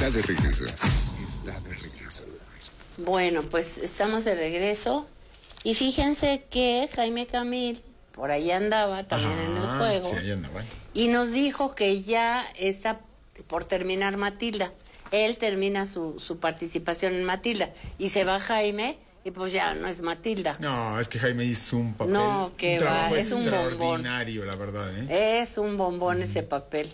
Está de regreso. Está de regreso. Bueno, pues estamos de regreso. Y fíjense que Jaime Camil por ahí andaba también en el juego. Sí, ahí andaba. Y nos dijo que ya está por terminar Matilda. Él termina su participación en Matilda. Y se va Jaime, y pues ya no es Matilda. No, es que Jaime hizo un papel. No, que va, es un bombón. Extraordinario, la verdad, ¿eh? Es un bombón ese papel.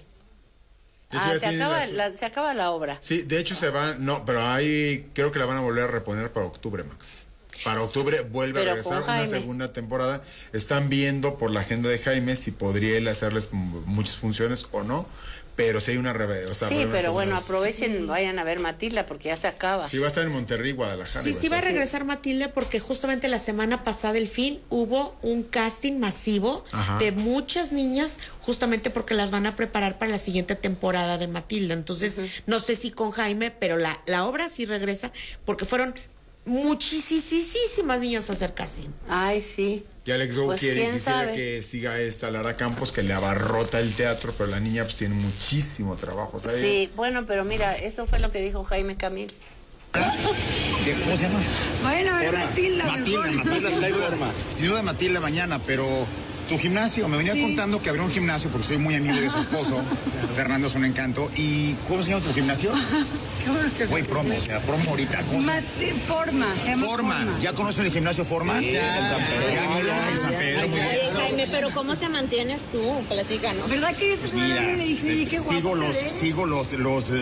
Se acaba la obra. Sí, de hecho se va, no, pero ahí creo que la van a volver a reponer para octubre, Max. Para octubre vuelve a regresar una segunda temporada. Están viendo por la agenda de Jaime si podría él hacerles muchas funciones o no. Pero si hay una sí, pero bueno, aprovechen, vayan a ver Matilda porque ya se acaba. Sí, va a estar en Monterrey, Guadalajara. Sí, va a regresar Matilda porque justamente la semana pasada, el fin, hubo un casting masivo de muchas niñas, justamente porque las van a preparar para la siguiente temporada de Matilda. Entonces, no sé si con Jaime, pero la obra sí regresa porque fueron muchísimas niñas a hacer casting. Ay, sí. Y Alex Go quisiera que siga esta Lara Campos, que le abarrota el teatro, pero la niña pues tiene muchísimo trabajo, ¿sabes? Sí, bueno, pero mira, eso fue lo que dijo Jaime Camil. ¿Cómo se llama? Bueno, Matilda. Matilda, sin duda Matilda mañana, pero tu gimnasio, me venía contando que habría un gimnasio porque soy muy amigo de su esposo. Fernando es un encanto. ¿Y cómo se llama tu gimnasio? Güey, promo, o sea, promo ahorita. Forma, se llama Forma. ¿Ya conocen el gimnasio Forma? Sí, en San Pedro. Oye, Jaime, pero ¿cómo te mantienes tú? Platícanos. ¿Verdad que esa semana me dije, qué guapo sigo los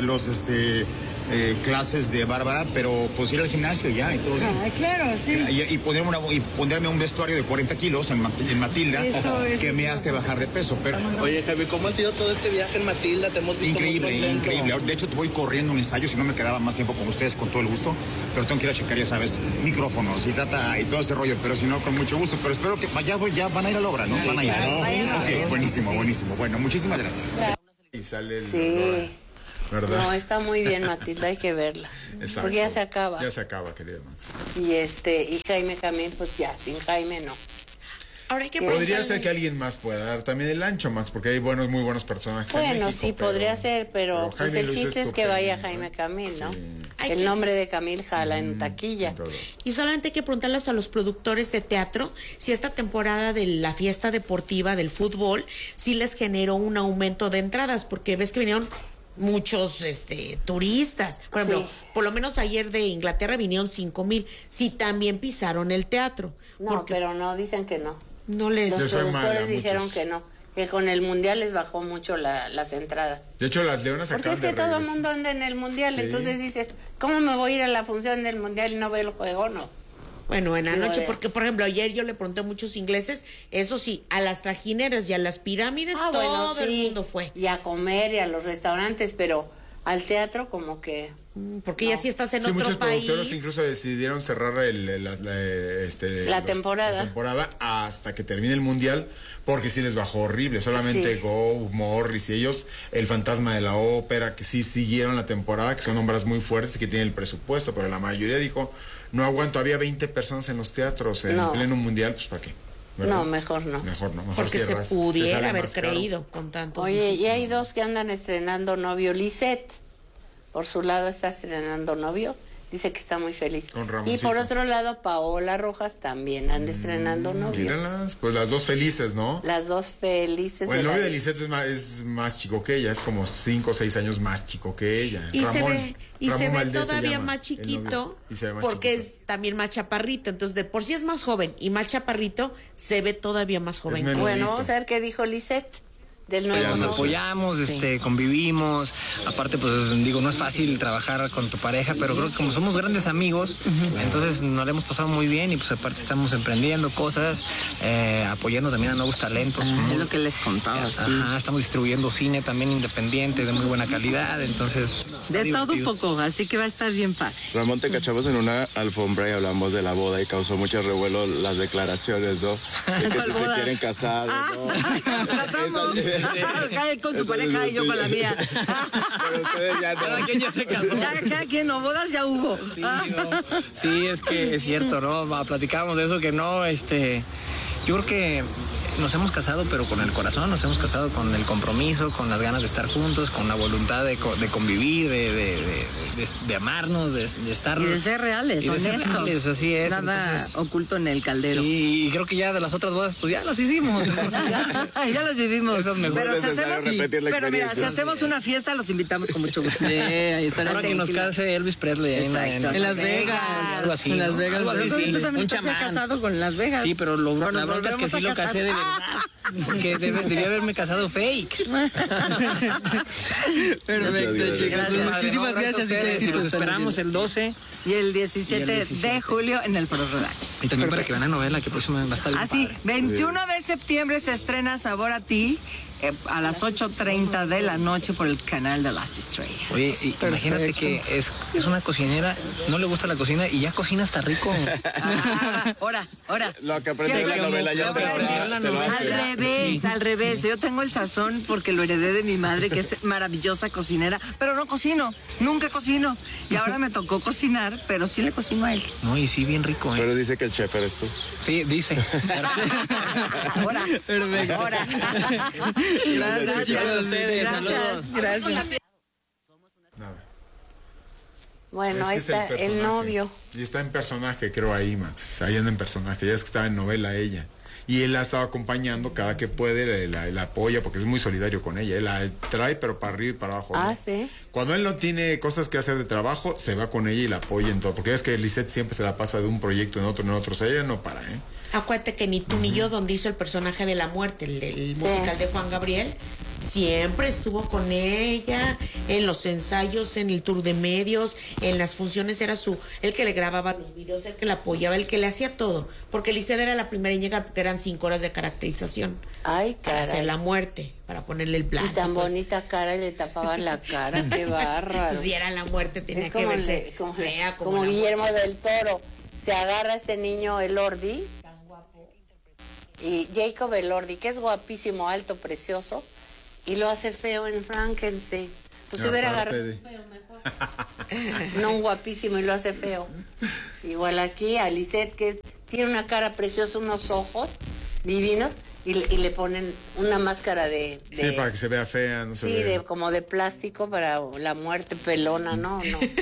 clases de Bárbara, pero pues ir al gimnasio ya y todo. Claro, sí. Y ponerme un vestuario de 40 kilos en Matilda, que me hace bajar de peso. Pero... Oye, Jaime, ¿cómo ha sido todo este viaje en Matilda? Te hemos visto increíble. De hecho, voy corriendo un ensayo, si no me quedaba más tiempo con ustedes, con todo el gusto. Pero tengo que ir a checar, ya sabes, micrófonos y todo ese rollo. Pero si no, con mucho gusto. Pero espero que ya van a ir a la obra, ¿no? Sí, van a ir. Ok, buenísimo. Bueno, muchísimas gracias. Y sale ¿verdad? No, está muy bien, Matilda, hay que verla. Exacto. Porque ya se acaba. Ya se acaba, querida Max. Y Jaime también, pues ya, sin Jaime no. Ahora hay que podría ser que alguien más pueda dar también el ancho, Max, porque hay muy buenos personajes. Bueno, en México, sí, podría ser, pero pues el chiste es que vaya Jaime Camil, ¿no? Sí. El nombre de Camil jala en taquilla. Y solamente hay que preguntarles a los productores de teatro si esta temporada de la fiesta deportiva del fútbol sí les generó un aumento de entradas, porque ves que vinieron muchos turistas. Por ejemplo, por lo menos ayer de Inglaterra vinieron 5,000. Sí, también pisaron el teatro. No, pero no, dicen que no. No les... Los productores dijeron que no, que con el mundial les bajó mucho las entradas. De hecho, las leonas porque es que todo el mundo anda en el mundial, sí. Entonces dices, ¿cómo me voy a ir a la función del mundial y no veo el juego? No. Bueno, en la noche, porque por ejemplo, ayer yo le pregunté a muchos ingleses, eso sí, a las trajineras y a las pirámides, todo el mundo fue. Y a comer y a los restaurantes, pero al teatro como que... Porque ya si estás en otro muchos país. Productores incluso decidieron cerrar la temporada hasta que termine el mundial, porque sí les bajó horrible. Solamente Go, Morris y ellos, el Fantasma de la Ópera, que sí siguieron la temporada, que son hombres muy fuertes y que tienen el presupuesto, pero la mayoría dijo, no aguanto, había 20 personas en los teatros en pleno mundial, pues ¿para qué? ¿Verdad? No, mejor no. Mejor porque se pudiera haber creído con tantos. Oye, y hay dos que andan estrenando novio. Lisette, por su lado, está estrenando novio. Dice que está muy feliz. Con Ramoncito. Y por otro lado, Paola Rojas también anda estrenando novio. Míralas, pues las dos felices, ¿no? Las dos felices. Bueno, el novio de Lisette es más chico que ella, es como 5 o 6 años más chico que ella. Y Ramón se ve todavía más chiquito, porque es también más chaparrito. Entonces, de por sí es más joven y más chaparrito, se ve todavía más joven. Bueno, vamos a ver qué dijo Lisette. Del nuevo nos apoyamos, convivimos. Aparte, pues digo, no es fácil trabajar con tu pareja, pero creo que como somos grandes amigos, entonces nos lo hemos pasado muy bien y pues aparte estamos emprendiendo cosas, apoyando también a nuevos talentos. Es lo que les contaba, estamos distribuyendo cine también independiente, de muy buena calidad, entonces... De todo un poco, así que va a estar bien padre. Ramón, te cachamos en una alfombra y hablamos de la boda y causó mucho revuelo las declaraciones, ¿no? De que si se quieren casar, ¿no? Con tu pareja y yo con la mía. Pero ustedes ya no. Cada quien ya se casó. Cada quien, no, bodas ya hubo. Sí, es que es cierto, ¿no? Platicábamos de eso que no, yo creo que nos hemos casado, pero con el corazón, nos hemos casado con el compromiso, con las ganas de estar juntos, con la voluntad de convivir, de de amarnos, de estar... Y de ser reales, y de ser honestos. reales, así es. Nada Entonces, oculto en el caldero. sí, y creo que ya de las otras bodas, pues ya las hicimos. Ya las vivimos. Esas mejor. Pero, No es si necesario hacemos, repetir la pero mira, si experiencia. hacemos una fiesta, los invitamos con mucho gusto. ahí estarán. Ahora que nos case Elvis Presley ahí Exacto. en Las Vegas. algo así. En Las ¿no? Vegas. Algo así, sí. Tú también Un estás ya chamán. casado con Las Vegas. Sí, pero la Nos bronca es que volvemos sí a lo casar. casé de verdad. Porque debía haberme casado fake. Perfecto, chicos. Gracias. Muchísimas Gracias a gracias. ustedes. Y los esperamos el 12. Y el 17, Y el 17. de julio en el Foro Relax. Y también para que vean la novela, que próxima va a estar bien Así, padre. 21 de septiembre se estrena Sabor a Ti a las 8:30 de la noche por el canal de Las Estrellas. Oye, imagínate que es una cocinera, no le gusta la cocina y ya cocina hasta rico. Ahora. Lo que aprendió en la novela ya te lo hace. Al revés. Yo tengo el sazón porque lo heredé de mi madre, que es maravillosa cocinera, pero no cocino, nunca cocino. Y ahora me tocó cocinar, pero sí le cocino a él. No, y sí, bien rico, ¿eh? Pero dice que el chef eres tú. Sí, dice. Ahora. Gracias, chicos, a ustedes. Saludos. Gracias. Bueno, ahí Es que es está el personaje. novio. Y está en personaje, creo, ahí, Max. Ahí anda en personaje. Ya es que estaba en novela ella. Y él la estaba acompañando cada que puede, la apoya, porque es muy solidario con ella. Él la trae, pero para arriba y para abajo. Ah, ¿no? sí. Cuando él no tiene cosas que hacer de trabajo, se va con ella y la apoya en todo. Porque es que Lisette siempre se la pasa de un proyecto en otro, en otro. O sea, ella no para, ¿eh? Acuérdate que Ni tú ni yo, donde hizo el personaje de la muerte, el musical de Juan Gabriel, siempre estuvo con ella, en los ensayos, en el tour de medios, en las funciones era el que le grababa los videos, el que la apoyaba, el que le hacía todo. Porque Lisette era la primera en llegar, porque eran 5 horas de caracterización. Ay, Para hacer caray. la muerte, para ponerle el plato. Y tan bonita cara y le tapaban la cara, qué bárbaro. Si era la muerte, tenía Es que como, verse fea como la Guillermo muerte. del Toro. Se agarra a este niño Elordi. Y Jacob Elordi, que es guapísimo, alto, precioso, y lo hace feo en Frankenstein. Pues se hubiera Aparte agarrado de- feo mejor. No un guapísimo y lo hace feo. Igual aquí a Lisette, que tiene una cara preciosa, unos ojos divinos, y le ponen una máscara de Sí, para que se vea fea, no se sí, vea. como de plástico para la muerte pelona, no.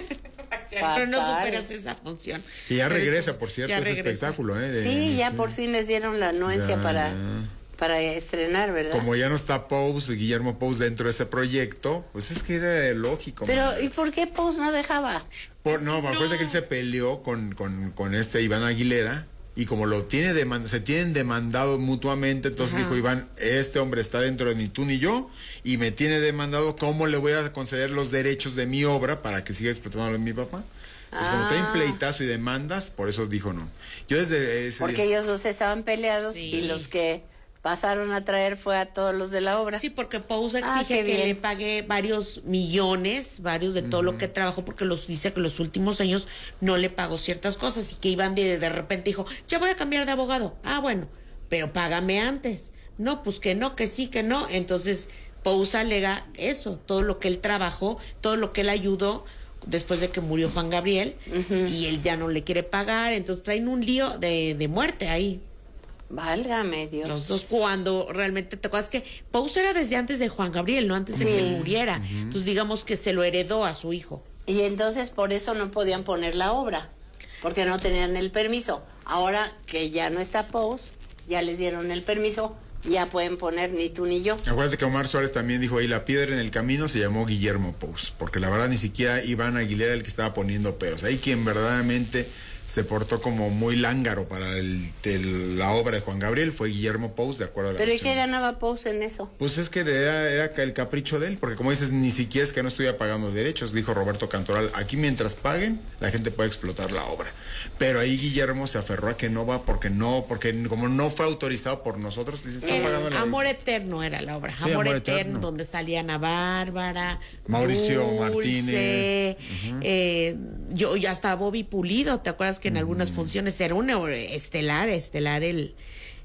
Pero no Fatal. superas esa función. Y ya regresa, por cierto, Ya ese regresa. espectáculo, ¿eh? Sí, ya por fin les dieron la anuencia Ya, para estrenar, ¿verdad? Como ya no está Pous, Guillermo Pous dentro de ese proyecto, pues es que era lógico. Pero, Max. ¿y por qué Pous no dejaba? No, acuérdate que él se peleó con este Iván Aguilera y como se tienen demandado mutuamente, entonces dijo Iván, este hombre está dentro de ni tú ni yo y me tiene demandado, ¿cómo le voy a conceder los derechos de mi obra para que siga explotando a mi papá? Pues como está en pleitazo y demandas, por eso dijo no. Yo desde ese Porque ellos dos estaban peleados Sí. y los que pasaron a traer fue a todos los de la obra. Sí, porque Pous Ah, exige qué que bien. le pague varios millones, varios de todo lo que trabajó, porque dice que los últimos años no le pagó ciertas cosas y que Iván de repente dijo, ya voy a cambiar de abogado. Ah, bueno, pero págame antes. No, pues que no, que sí, que no. Entonces, Pous alega eso, todo lo que él trabajó, todo lo que él ayudó después de que murió Juan Gabriel y él ya no le quiere pagar, entonces traen un lío de muerte ahí. Válgame Dios. Los dos, cuando realmente te acuerdas que Pous era desde antes de Juan Gabriel, no antes de Sí. que muriera. Entonces digamos que se lo heredó a su hijo. Y entonces por eso no podían poner la obra, porque no tenían el permiso. Ahora que ya no está Pous, ya les dieron el permiso, ya pueden poner ni tú ni yo. Acuérdate que Omar Suárez también dijo ahí, la piedra en el camino se llamó Guillermo Pous, porque la verdad ni siquiera Iván Aguilera el que estaba poniendo pedos. Ahí quien verdaderamente se portó como muy lángaro para la obra de Juan Gabriel fue Guillermo Pous, de acuerdo a la Pero ¿y versión. qué ganaba Pous en eso? Pues es que era el capricho de él, porque como dices, ni siquiera es que no estuviera pagando derechos, dijo Roberto Cantoral, aquí mientras paguen, la gente puede explotar la obra. Pero ahí Guillermo se aferró a que no va, porque como no fue autorizado por nosotros, dice, está pagando la Amor Eterno era la obra. Sí, Amor Amor Eterno, Eterno. donde salía Ana Bárbara, Mauricio Dulce, Martínez. yo ya hasta Bobby Pulido, ¿te acuerdas que en algunas funciones era un estelar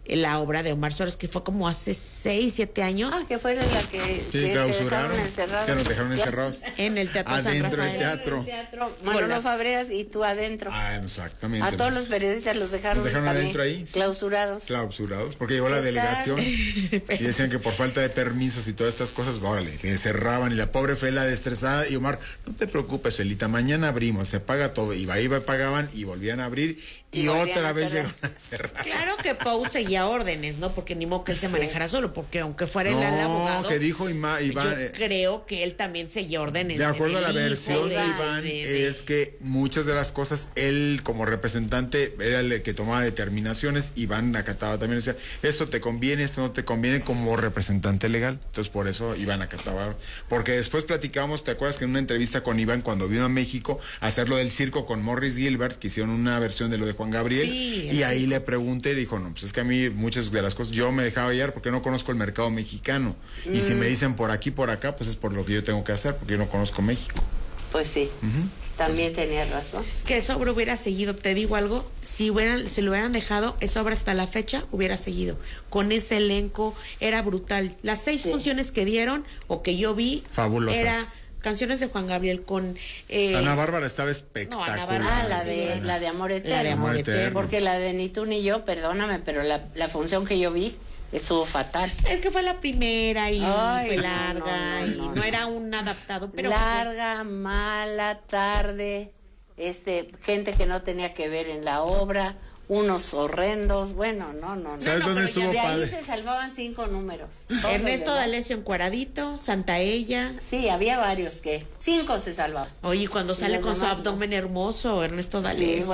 la obra de Omar Suárez, que fue como hace 6, 7 años. Que fue la que clausuraron, que nos dejaron encerrados. En el Teatro San Rafael. Adentro del teatro. Manolo Fabregas y tú adentro. Exactamente. A todos los periodistas los dejaron adentro ahí. Clausurados. Clausurados, porque llegó la delegación y decían que por falta de permisos y todas estas cosas, órale, que cerraban y la pobre Fela estresada y Omar, no te preocupes, Felita, mañana abrimos, se paga todo. Y iba, pagaban y volvían a abrir y otra vez llegaron a cerrar. Claro que Pau seguía órdenes, ¿no? Porque ni modo que él se manejara solo, porque aunque fuera el abogado. Que dijo Iván. Yo creo que él también seguía órdenes. De acuerdo a la versión de Iván, es que muchas de las cosas, él como representante era el que tomaba determinaciones, Iván acataba también, decía, esto te conviene, esto no te conviene como representante legal. Entonces por eso Iván acataba. Porque después platicamos, ¿te acuerdas que en una entrevista con Iván cuando vino a México a hacer lo del circo con Morris Gilbert, que hicieron una versión de lo de Juan Gabriel, y ahí le pregunté y dijo, no, pues es que a mí muchas de las cosas yo me dejaba guiar porque no conozco el mercado mexicano. Y si me dicen por aquí, por acá, pues es por lo que yo tengo que hacer, porque yo no conozco México. Pues sí, también tenía razón. Que esa obra hubiera seguido, te digo algo, si lo hubieran dejado, esa obra hasta la fecha hubiera seguido. Con ese elenco, era brutal. Las 6 funciones que dieron, o que yo vi, fabulosas. Era canciones de Juan Gabriel con Ana Bárbara estaba espectacular. Ana Bárbara, la de Amor Eterno. La de Amor Eterno. Porque la de Ni tú ni yo, perdóname, pero la función que yo vi estuvo fatal. Es que fue la primera y fue larga y no era un adaptado, pero larga, mala, tarde, gente que no tenía que ver en la obra, unos horrendos, bueno, no. ¿Sabes dónde estuvo padre? Ahí se salvaban 5 números. Ernesto D'Alessio encueradito, Santa Ella. Sí, había varios que 5 se salvaban. Oye, cuando sale con su abdomen hermoso, Ernesto D'Alessio. Sí,